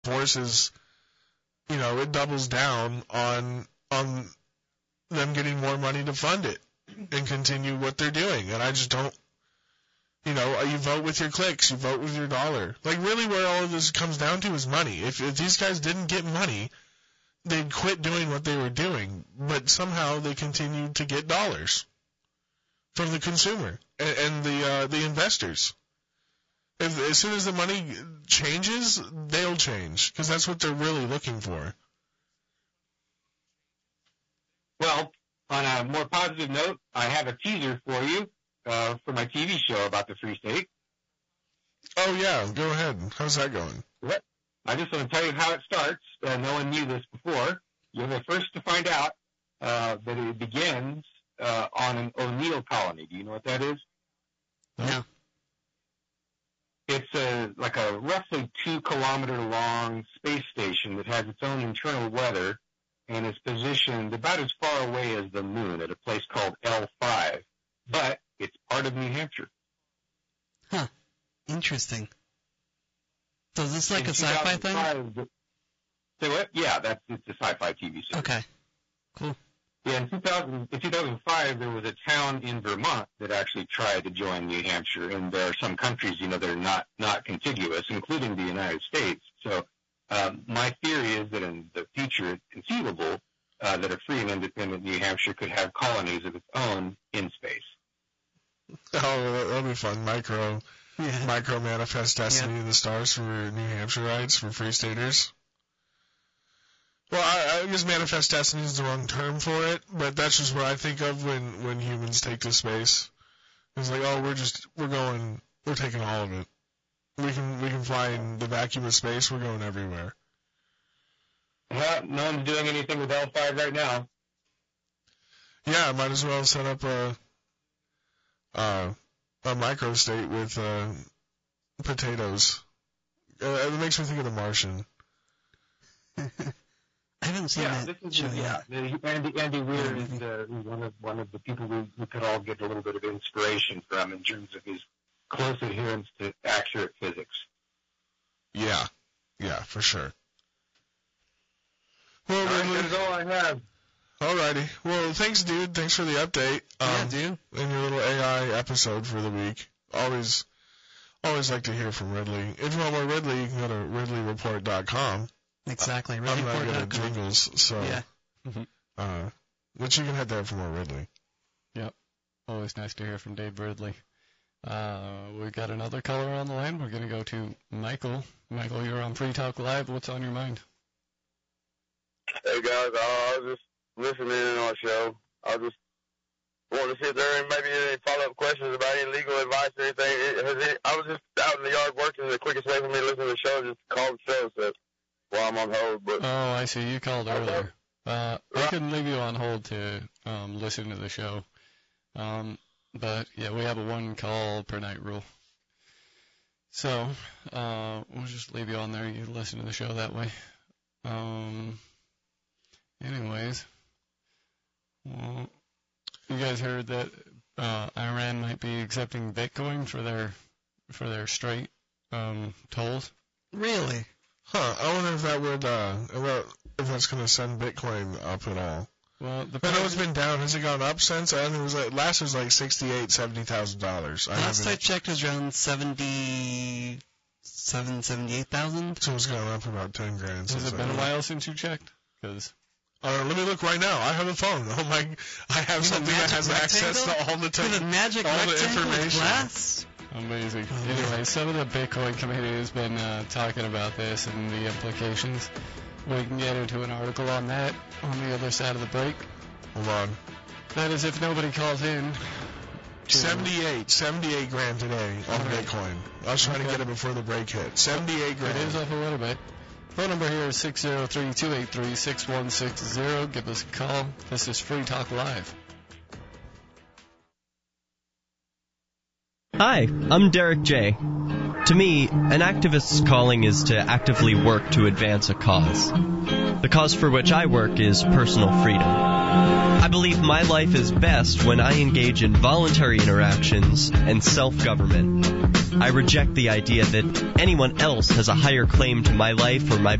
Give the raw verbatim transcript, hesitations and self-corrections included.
forces, you know, it doubles down on on them getting more money to fund it and continue what they're doing. And I just don't, you know, you vote with your clicks, you vote with your dollar. Like, really where all of this comes down to is money. If, if these guys didn't get money, they'd quit doing what they were doing. But somehow they continue to get dollars from the consumer and, and the uh, the investors. If, as soon as the money changes, they'll change, because that's what they're really looking for. Well, on a more positive note, I have a teaser for you uh, for my T V show about the Free State. Oh, yeah, go ahead. How's that going? Yep. I just want to tell you how it starts. Uh, no one knew this before. You're the first to find out uh, that it begins uh, on an O'Neill colony. Do you know what that is? No. It's a, like a roughly two-kilometer-long space station that has its own internal weather and is positioned about as far away as the moon at a place called L five. But it's part of New Hampshire. Huh. Interesting. So is this like In a sci-fi thing? Say what? Yeah, that's it's a sci-fi T V series. Okay. Cool. Yeah, in two thousand, in two thousand five, there was a town in Vermont that actually tried to join New Hampshire, and there are some countries, you know, that are not, not contiguous, including the United States. So um, my theory is that in the future, it's conceivable uh, that a free and independent New Hampshire could have colonies of its own in space. Oh, that'll be fun. Micro, Yeah. micro manifest destiny Yeah. of the stars for New Hampshireites, for Free Staters. Well, I, I guess manifest destiny is the wrong term for it, but that's just what I think of when, when humans take to space. It's like, oh, we're just, we're going, we're taking all of it. We can, we can fly in the vacuum of space, we're going everywhere. Well, no one's doing anything with L five right now. Yeah, might as well set up a, uh, a microstate with, uh, potatoes. Uh, it makes me think of The Martian. I haven't seen Yeah, that this is show the, yet. the, Andy, Andy Weir Yeah, is uh, one of one of the people we, we could all get a little bit of inspiration from in terms of his close adherence to accurate physics. Yeah. Yeah, for sure. Well, All right, Ridley, that's all I have. alrighty. Well, thanks, dude. Thanks for the update. Yeah, Um, dude. in your little A I episode for the week. Always, always like to hear from Ridley. If you want more Ridley, you can go to ridley report dot com. Exactly. I'm not good Ridley at Report dot com. jingles, so, Yeah. uh, but you can head there for more Ridley. Yep. Always nice to hear from Dave Ridley. Uh, we got another caller on the line. We're going to go to Michael. Michael, you're on Free Talk Live. What's on your mind? Hey guys, uh, I was just listening in on our show. I was just wanting to see if there are maybe any follow-up questions about any legal advice or anything. It, has it, I was just out in the yard working. The quickest way for me to listen to the show is just to call the show so while I'm on hold. But Oh, I see. You called earlier. Uh, I can leave you on hold to um, listen to the show. Um, but, yeah, we have a one call per night rule. So uh, we'll just leave you on there. You listen to the show that way. Um, anyways, well, you guys heard that uh, Iran might be accepting Bitcoin for their for their straight um, tolls? Really? Huh, I wonder if that would, uh, if that's going to send Bitcoin up at all. Well, the I know it's been down. Has it gone up since? I think it was like, last it was like sixty-eight, seventy thousand dollars. Last I checked, it was around seventy-seven, seventy-eight thousand. So it's gone up about ten grand. Has since it been then. a while since you checked? Because Uh, let me look right now. I have a phone. Oh my! I have With a something that magic has access rectangle? to all the With te- a magic all the rectangle with information. glass? amazing. Oh, Anyway, some of the Bitcoin community has been uh, talking about this and the implications. We can get into an article on that on the other side of the break. Hold on. That is if nobody calls in. to- seventy-eight, seventy-eight grand today on All right. Bitcoin. I was trying to Okay. get it before the break hit. seventy-eight grand. It is up a little bit. Phone number here is six zero three, two eight three, six one six zero. Give us a call. This is Free Talk Live. Hi, I'm Derek J. To me, an activist's calling is to actively work to advance a cause. The cause for which I work is personal freedom. I believe my life is best when I engage in voluntary interactions and self-government. I reject the idea that anyone else has a higher claim to my life or my